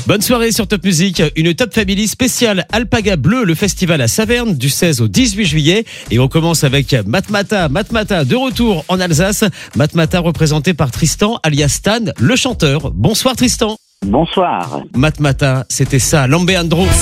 Bonne soirée sur Top Music, une Top Family spéciale Alpaga Bleu, le festival à Saverne du 16 au 18 juillet. Et on commence avec Matmata de retour en Alsace. Matmata représenté par Tristan alias Stan, le chanteur. Bonsoir Tristan. Bonsoir. Matmata, c'était ça, Lambeandro.